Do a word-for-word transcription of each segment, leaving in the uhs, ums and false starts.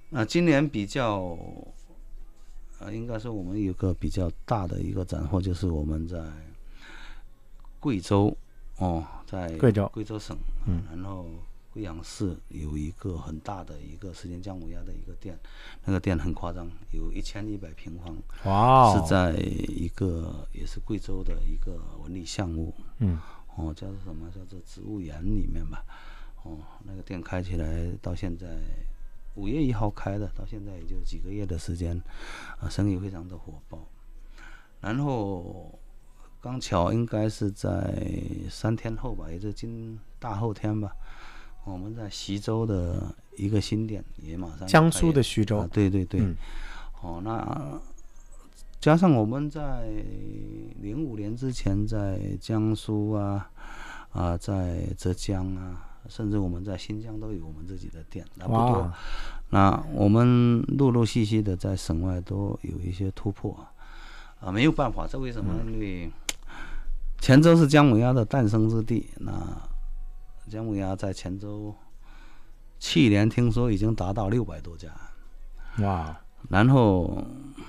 那、呃、今年比较，呃，应该说我们有个比较大的一个斩获，就是我们在贵州，哦，在贵州贵州省， 嗯， 然后贵阳市有一个很大的一个时间姜母鸭的一个店，那个店很夸张，有一千一百平方， 哇、 是在一个也是贵州的一个文旅项目， 嗯， 哦，叫做什么？叫做植物园里面吧，哦，那个店开起来到现在。五月一号开的，到现在也就几个月的时间，啊，生意非常的火爆。然后刚巧应该是在三天后吧，也就今大后天吧，我们在徐州的一个新店也马上江苏的徐州， 啊、对对对，嗯、哦，那加上我们在零五年之前在江苏啊啊，在浙江啊。甚至我们在新疆都有我们自己的店，那不多。那我们陆陆续续的在省外都有一些突破，啊，没有办法，这为什么？因为黔州是姜母鸭的诞生之地，那姜母鸭在黔州去年听说已经达到六百多家， 哇！ 然后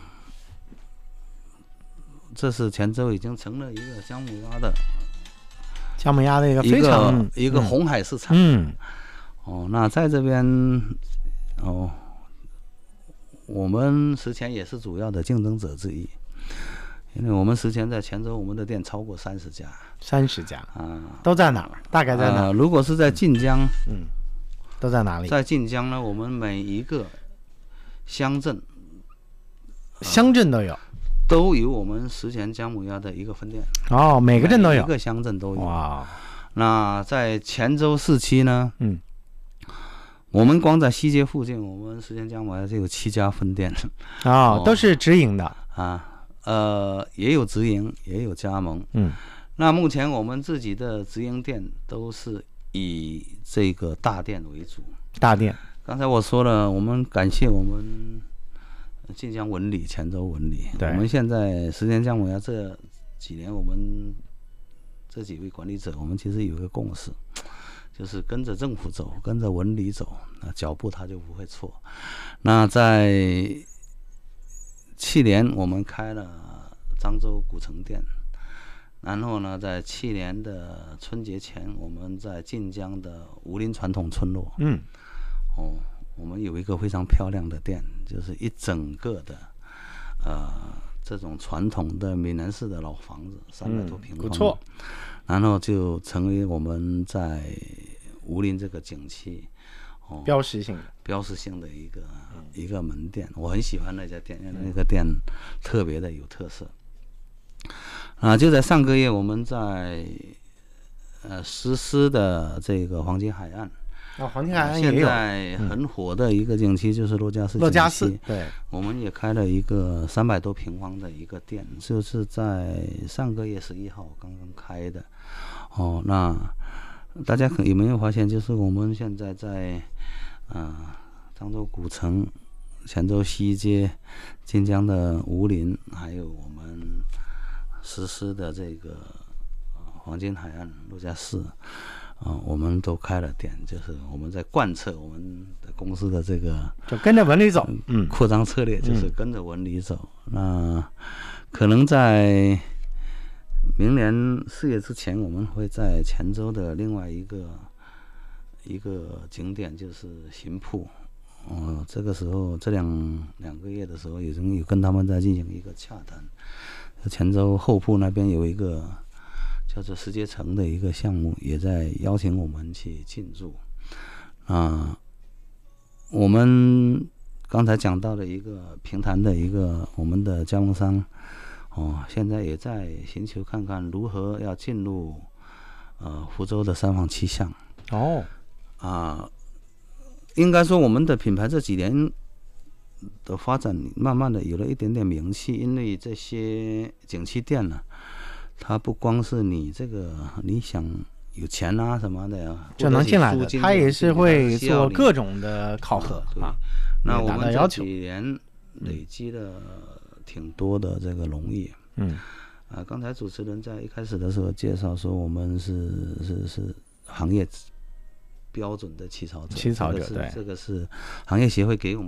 这是黔州已经成了一个姜母鸭的。 姜母鸭的一个非常一个一个红海市场， 嗯， 哦，那在这边，哦，我们石黔也是主要的竞争者之一，因为我们石黔在黔州，我们的店超过三十家， 三十家啊， 都在哪儿？大概在哪儿？ 呃、如果是在晋江， 嗯，都在哪里？ 在晋江呢，我们每一个乡镇， 乡镇都有。 呃都有我们石黔姜母鸭的一个分店哦，每个镇都有， 每一个乡镇都有。 哇！ 那在黔州市区呢？ 嗯， 我们光在西街附近，我们石黔姜母鸭就有七家分店。 哦，哦都是直营的啊，呃，也有直营，也有加盟。 嗯， 那目前我们自己的直营店都是以这个大店为主。 大店。 刚才我说了，我们感谢我们。晋江文旅、黔州文旅，我们现在石黔姜母鸭这几年，我们这几位管理者，我们其实有一个共识，就是跟着政府走，跟着文旅走，那脚步它就不会错。那在去年我们开了漳州古城店，然后呢，在去年的春节前，我们在晋江的吴林传统村落， 嗯， 哦。我们有一个非常漂亮的店，就是一整个的，呃，这种传统的闽南式的老房子，三百多平方、 嗯，不错。 然后就成为我们在吴林这个景区，哦， 标识性的、 标识性的一个、嗯、一个门店。我很喜欢那家店，因为那个店特别的有特色。啊，就在上个月，我们在呃实施的这个黄金海岸。 哦，黄金海岸也有。 现在很火的一个景区就是珞珈市。 珞珈市，对， 我们也开了一个三百多平方的一个店，就是在上个月十一号刚刚开的。哦，那大家可有没有发现，就是我们现在在啊漳州古城、黔州西街、晋江的吴林，还有我们实施的这个黄金海岸珞珈市。啊、呃，我们都开了店，就是我们在贯彻我们的公司的这个， 就跟着文旅走，嗯， 扩张策略就是跟着文旅走。嗯、那可能在明年四月之前，我们会在黔州的另外一个一个景点，就是邢铺。哦、呃，这个时候这两两个月的时候，已经有跟他们在进行一个洽谈。黔州后铺那边有一个。叫做石碣城的一个项目，也在邀请我们去进驻。啊、呃，我们刚才讲到的一个平潭的一个我们的加盟商，哦，现在也在寻求看看如何要进入呃福州的三坊七巷。 哦， 啊、呃，应该说我们的品牌这几年的发展，慢慢的有了一点点名气，因为这些景区店呢。它不光是你这个你想有钱啊什么的呀， 就能进来的，它也是会做各种的考核啊。 那我们这几年累积了挺多的这个荣誉。 嗯， 啊，刚才主持人在一开始的时候介绍说，我们是是是行业标准的起草者， 起草者， 这个是对， 这个是行业协会给我们。